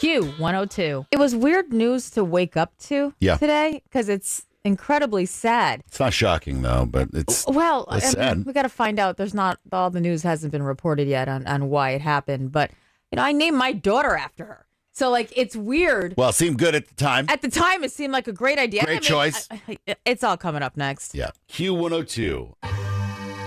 Q102. It was weird news to wake up to today because it's incredibly sad. It's not shocking, though, but it's sad. We got to find out. There's not all the news hasn't been reported yet on why it happened. But, I named my daughter after her. So, it's weird. Well, it seemed good at the time. At the time, it seemed like a great idea. Great choice. It's all coming up next. Yeah. Q102.